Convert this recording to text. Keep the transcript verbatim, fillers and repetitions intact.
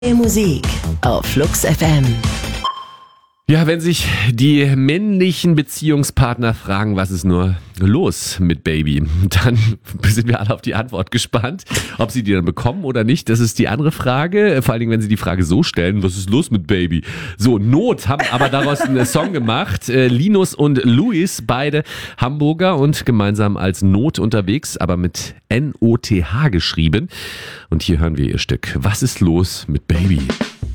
Musik auf Flux F M. Ja, wenn sich die männlichen Beziehungspartner fragen, was ist nur los mit Baby, dann sind wir alle auf die Antwort gespannt. Ob sie die dann bekommen oder nicht, das ist die andere Frage. Vor allen Dingen, wenn sie die Frage so stellen, was ist los mit Baby? So, Not haben aber daraus einen Song gemacht. Linus und Luis, beide Hamburger und gemeinsam als Not unterwegs, aber mit N O T H geschrieben. Und hier hören wir ihr Stück. Was ist los mit Baby?